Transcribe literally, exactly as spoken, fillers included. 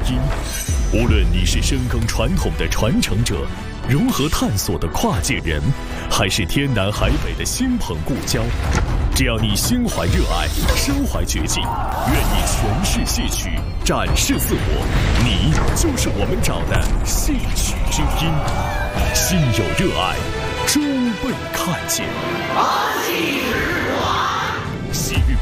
音。无论你是深耕传统的传承者，融合探索的跨界人，还是天南海北的新朋故交，只要你心怀热爱，身怀绝技，愿意诠释戏曲，展示自我，你就是我们找的戏曲之音。心有热爱，终被看见。 把戏日晚， 戏日